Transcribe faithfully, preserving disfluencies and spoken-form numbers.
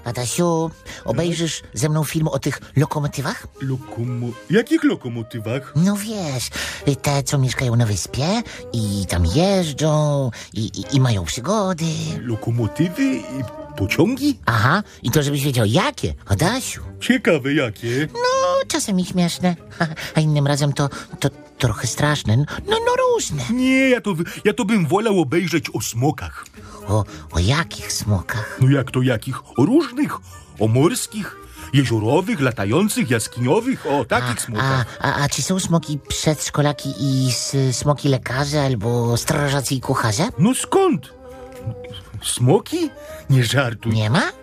Adasiu, obejrzysz ze mną film o tych lokomotywach? Lokomo... Jakich lokomotywach? No wiesz, te, co mieszkają na wyspie i tam jeżdżą i, i, i mają przygody. Lokomotywy i pociągi? Aha, i to żebyś wiedział, jakie, Adasiu. Ciekawe jakie. No, czasem i śmieszne, a innym razem to, to trochę straszne. No, no różne. Nie, ja to, ja to bym wolał obejrzeć o smokach. O, o jakich smokach? No jak to jakich? O różnych. O morskich, jeziorowych, latających, jaskiniowych. O takich A, smokach. a, a czy są smoki przedszkolaki i s, smoki lekarze albo strażacy i kucharze? No skąd? Smoki? Nie żartuj. Nie ma?